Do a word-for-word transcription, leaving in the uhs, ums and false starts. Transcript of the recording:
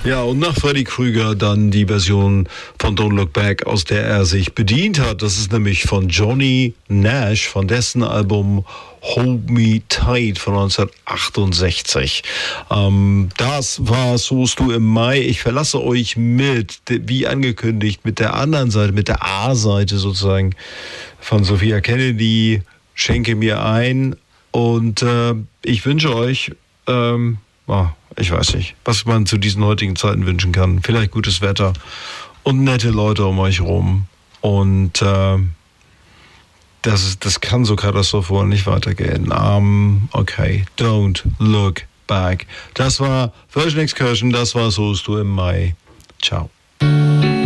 Ja, und nach Freddy Krüger dann die Version von Don't Look Back, aus der er sich bedient hat. Das ist nämlich von Johnny Nash, von dessen Album Hold Me Tight von neunzehnhundertachtundsechzig. Ähm, das war Soest du im Mai. Ich verlasse euch mit, wie angekündigt, mit der anderen Seite, mit der A-Seite sozusagen von Sophia Kennedy. Schenke mir ein und äh, ich wünsche euch... Ähm, Oh, ich weiß nicht, was man zu diesen heutigen Zeiten wünschen kann. Vielleicht gutes Wetter und nette Leute um euch rum. Und äh, das, ist, das kann so katastrophal nicht weitergehen. Um, okay, Don't Look Back. Das war Version Excursion, das war Soest du im Mai. Ciao.